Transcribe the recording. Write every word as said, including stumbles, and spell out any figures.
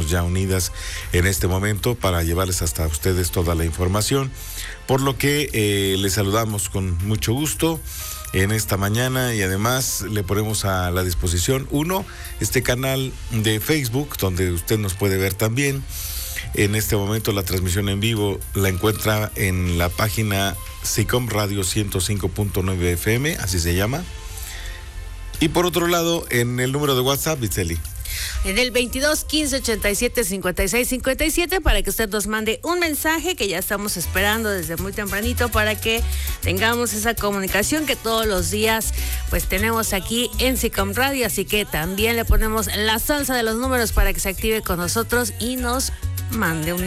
estamos ya unidas en este momento para llevarles hasta ustedes toda la información, por lo que eh, les saludamos con mucho gusto en esta mañana y además le ponemos a la disposición, uno, este canal de Facebook donde usted nos puede ver también. En este momento la transmisión en vivo la encuentra en la página SICOM Radio ciento cinco punto nueve F M, así se llama. Y por otro lado, en el número de WhatsApp, Itzel. En el veintidós quince ochenta y siete cincuenta y seis cincuenta y siete para que usted nos mande un mensaje que ya estamos esperando desde muy tempranito para que tengamos esa comunicación que todos los días pues tenemos aquí en SICOM Radio, así que también le ponemos la salsa de los números para que se active con nosotros y nos mande un